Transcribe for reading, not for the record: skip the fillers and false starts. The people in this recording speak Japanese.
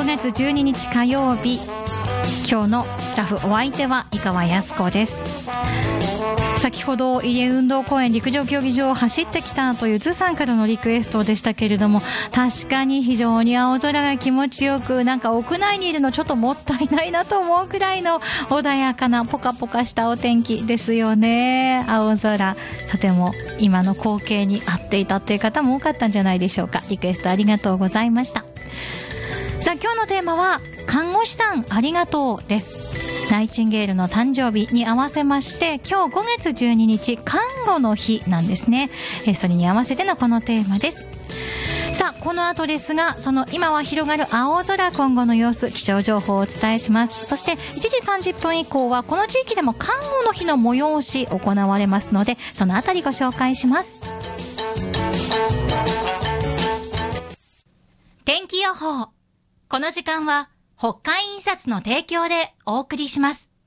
月12日火曜日、今日のラフお相手は井川靖子です。先ほど入江運動公園陸上競技場を走ってきたというズさんからのリクエストでしたけれども、確かに非常に青空が気持ちよく、なんか屋内にいるのちょっともったいないなと思うくらいの穏やかなポカポカしたお天気ですよね。青空、とても今の光景に合っていたという方も多かったんじゃないでしょうか。リクエストありがとうございました。さあ、今日のテーマは看護師さんありがとうです。ナイチンゲールの誕生日に合わせまして、今日5月12日看護の日なんですね。それに合わせてのこのテーマです。さあ、この後ですが、その今は広がる青空、今後の様子、気象情報をお伝えします。そして1時30分以降はこの地域でも看護の日の催し行われますので、そのあたりご紹介します。天気予報。この時間は北海印刷の提供でお送りします。